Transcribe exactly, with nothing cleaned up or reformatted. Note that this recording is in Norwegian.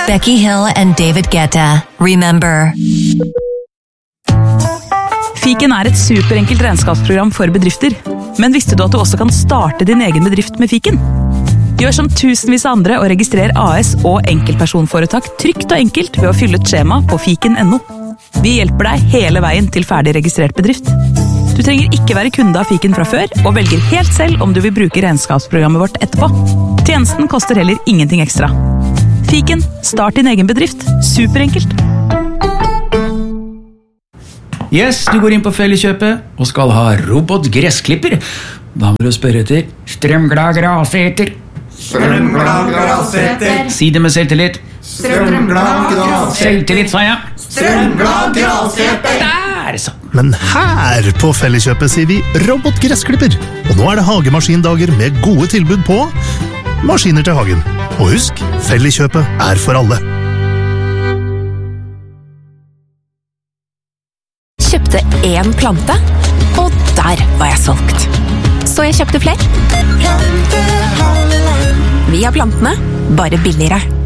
Becky Hill and David Guetta. Remember. Fiken er et superenkelt regnskapsprogram for bedrifter. Men visste du at du også kan starte din egen bedrift med Fiken? Gjør som tusenvis av andre og registrer A S og enkeltpersonforetak trygt og enkelt ved å fylle et skjema på fiken punktum no. Vi hjelper deg hele veien til ferdig registrert bedrift. Du trenger ikke være kunde av Fiken fra før, og velger helt selv om du vil bruke regnskapsprogrammet vårt etterpå. Tjenesten koster heller ingenting ekstra. Fiken, start din egen bedrift. Superenkelt. Yes, du går inn på Felleskjøpet og skal ha robotgressklipper. Da må du spørre etter strømglad graseter. Strømglad graseter. Si det med selvtillit. Strømglad graseter. Selvtillit, sa jeg. Strømglad graseter. Der, så. Men her på Felleskjøpet sier vi robotgressklipper. Og nå er det hagemaskindager med gode tilbud på maskiner til hagen. Og husk, Felleskjøpet er for alle. Kjøpte en plante, og der var jeg solgt. Så jeg kjøpte flere. Vi har plantene, bare billigere.